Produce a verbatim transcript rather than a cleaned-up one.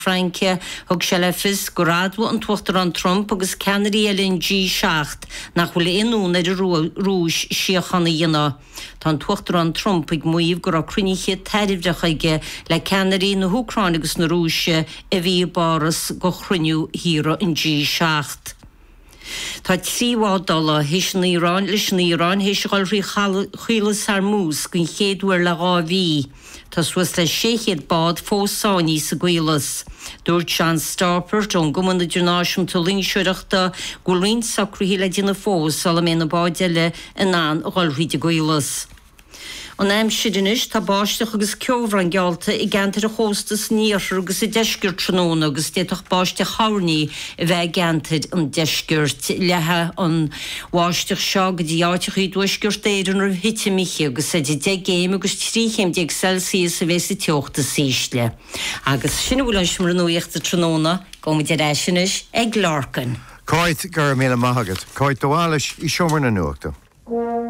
Frankia hug se le fis go radú an tuachtar an Trump agus Kennedy Ellen G seacht nach bhfuil inún ar rúis siochanna dhéana. Tá tuachtar an Trump ag muomh gur a cruniche tairibhreach aige le Kennedy na Húcrán agus na Rúise a bhí baras go chruniú híra in G seacht. Tá tríhá dala hís na Irán leis na Irán hís gáil rí chuile Sarmús gon chéadúir le gá bhí. Tá suas le séchéad bád fósáí sa gcuilas. Dúirt Sean Starper don goman na dúnáisiún tú línseireachta go líon sacrúhí le dina fós sala mé na báideile in an a gáil ríide gcuilas. An aim sidinis tá báisteach agus ceomhar an gealta i gceantar a chóstas níochar agus i deisgirt tróna agus déach báiste cháirní a bheith gceantar an deisgirt lethe an bháisteach seo go dtí áiteach í dúisgirt éidir ar hitimiche agus é de géim agus tríchéim deag Celsius a bheits i teochta sísle. Agus sinna bhfuil an simar nuíochta tróna go mu de réisinis ag Larkin. Coit gur mé maithagad, coit doháilis i seomar na nuachta.